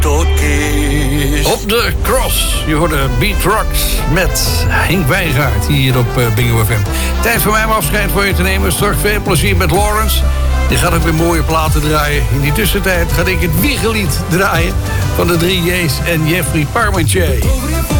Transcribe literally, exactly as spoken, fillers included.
Op de cross. Je hoorde Beat Rocks met Henk Wijngaard hier op uh, Bingo F M. Tijd voor mij om afscheid voor je te nemen. Straks veel plezier met Lawrence. Die gaat ook weer mooie platen draaien. In die tussentijd ga ik het wiegelied draaien van de drie J's en Jeffrey Parmentier.